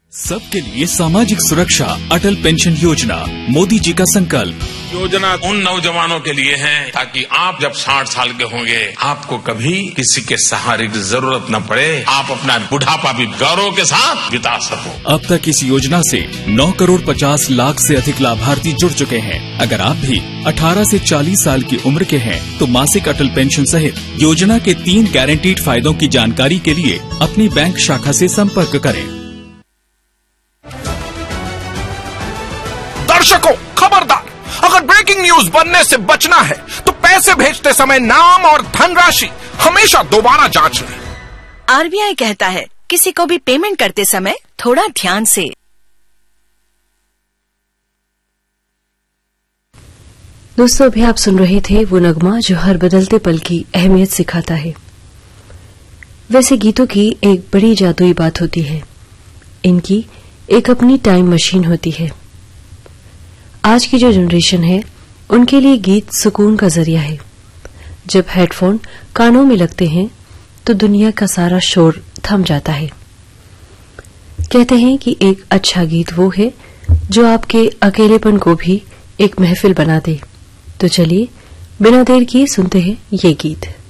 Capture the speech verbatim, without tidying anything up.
सबके लिए सामाजिक सुरक्षा, अटल पेंशन योजना, मोदी जी का संकल्प। योजना उन नौजवानों के लिए है ताकि आप जब साठ साल के होंगे आपको कभी किसी के सहारे की जरूरत न पड़े, आप अपना बुढ़ापा भी गौरव के साथ बिता सको। अब तक इस योजना से नौ करोड़ पचास लाख से अधिक लाभार्थी जुड़ चुके हैं। अगर आप भी अठारह से चालीस साल की उम्र के हैं तो मासिक अटल पेंशन सहित योजना के तीन गारंटीड फायदों की जानकारी के लिए अपनी बैंक शाखा से संपर्क करें। दर्शकों, खबरदार, अगर ब्रेकिंग न्यूज बनने से बचना है तो पैसे भेजते समय नाम और धनराशि हमेशा दोबारा जांच लें। आरबीआई कहता है किसी को भी पेमेंट करते समय थोड़ा ध्यान से। दोस्तों, अभी आप सुन रहे थे वो नगमा जो हर बदलते पल की अहमियत सिखाता है। वैसे गीतों की एक बड़ी जादुई बात होती है, इनकी एक अपनी टाइम मशीन होती है। आज की जो जनरेशन है उनके लिए गीत सुकून का जरिया है। जब हेडफोन कानों में लगते हैं तो दुनिया का सारा शोर थम जाता है। कहते हैं कि एक अच्छा गीत वो है जो आपके अकेलेपन को भी एक महफिल बना दे। तो चलिए बिना देर किए सुनते हैं ये गीत।